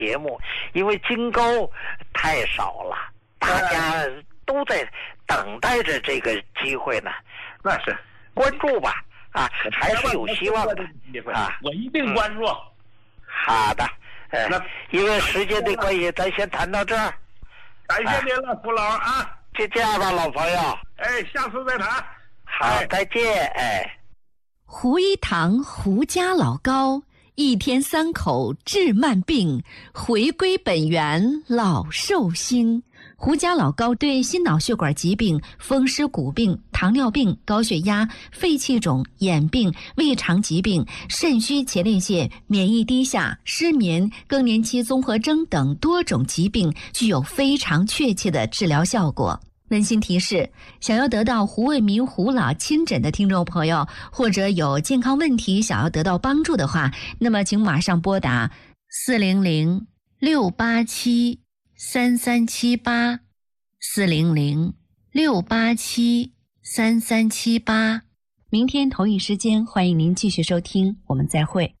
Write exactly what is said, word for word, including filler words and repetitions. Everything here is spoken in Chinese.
节目，因为金钩太少了，大家都在等待着这个机会呢。 那是关注吧，啊，还是有希望的啊！ 我一定关注。 嗯、好的，呃，因为时间的关系，咱先谈到这儿。 感谢您了，胡老啊！ 就这样吧，老朋友。 哎，下次再谈。 好，哎、再见。哎， 胡一堂胡家老高，一天三口治慢病，回归本源老寿星。胡家老高对心脑血管疾病、风湿骨病、糖尿病、高血压、肺气肿、眼病、胃肠疾病、肾虚前列腺、免疫低下、失眠、更年期综合征等多种疾病具有非常确切的治疗效果。温馨提示：想要得到胡卫民胡老亲诊的听众朋友，或者有健康问题想要得到帮助的话，那么请马上拨打四零零六八七三三七八四零零六八七三三七八。明天同一时间，欢迎您继续收听，我们再会。